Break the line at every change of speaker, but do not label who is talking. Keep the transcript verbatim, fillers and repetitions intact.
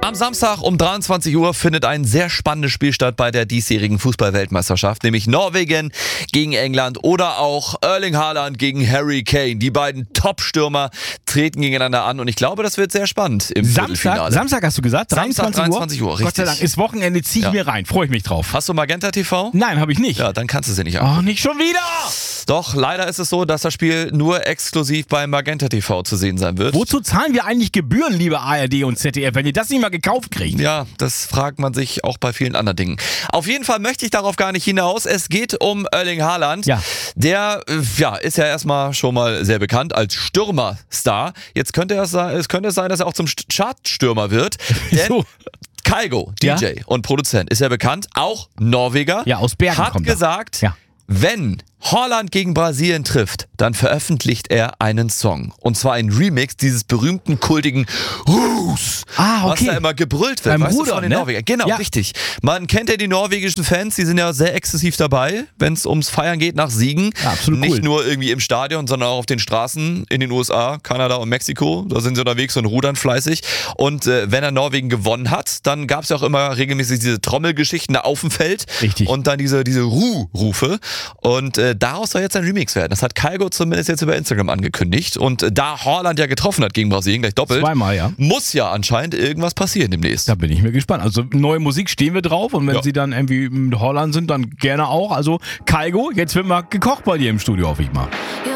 Am Samstag um dreiundzwanzig Uhr findet ein sehr spannendes Spiel statt bei der diesjährigen Fußball-Weltmeisterschaft, nämlich Norwegen gegen England oder auch Erling Haaland gegen Harry Kane. Die beiden Top-Stürmer treten gegeneinander an und ich glaube, das wird sehr spannend im
Samstag,
Viertelfinale.
Samstag hast du gesagt?
Samstag, dreiundzwanzig Uhr, richtig.
Gott sei Dank, ist Wochenende, zieh ich
Ja.
mir rein. Freue ich mich drauf.
Hast du Magenta T V?
Nein, habe ich nicht.
Ja, dann kannst du sie nicht haben.
Oh, nicht schon wieder!
Doch, leider ist es so, dass das Spiel nur exklusiv bei Magenta T V zu sehen sein wird.
Wozu zahlen wir eigentlich Gebühren, liebe A R D und Z D F, wenn ihr das nicht mal gekauft kriegt?
Ja, das fragt man sich auch bei vielen anderen Dingen. Auf jeden Fall möchte ich darauf gar nicht hinaus. Es geht um Erling Haaland.
Ja.
Der äh, ja, ist ja erstmal schon mal sehr bekannt als Stürmerstar. Jetzt könnte es, es könnte es sein, dass er auch zum Chartstürmer wird. Denn
So.
Kygo, D J
Ja?
und Produzent, ist ja bekannt, auch Norweger.
Ja, aus Bergen
hat
kommt er.
gesagt,
Ja.
wenn Haaland gegen Brasilien trifft, dann veröffentlicht er einen Song. Und zwar ein Remix dieses berühmten, kultigen Hus,
Ah, okay.
was da immer gebrüllt wird.
Beim
weißt du,
Rudern,
von den
ne?
Norwegern. Genau,
Ja.
richtig. Man kennt ja die norwegischen Fans, die sind ja sehr exzessiv dabei, wenn es ums Feiern geht nach Siegen.
Ja, absolut
Nicht
cool.
nur irgendwie im Stadion, sondern auch auf den Straßen in den U S A, Kanada und Mexiko. Da sind sie unterwegs und rudern fleißig. Und äh, wenn er Norwegen gewonnen hat, dann gab es ja auch immer regelmäßig diese Trommelgeschichten da auf dem Feld.
Richtig.
Und dann diese, diese Ruh-Rufe. Und äh, daraus soll jetzt ein Remix werden. Das hat Kygo zumindest jetzt über Instagram angekündigt. Und äh, da Haaland ja getroffen hat gegen Brasilien, gleich doppelt,
Zweimal, ja.
muss ja anscheinend irgendwas passieren demnächst.
Da bin ich mir gespannt. Also neue Musik stehen wir drauf und wenn
Ja.
sie dann irgendwie mit Holland sind, dann gerne auch. Also Kygo, jetzt wird mal gekocht bei dir im Studio, hoffe ich mal.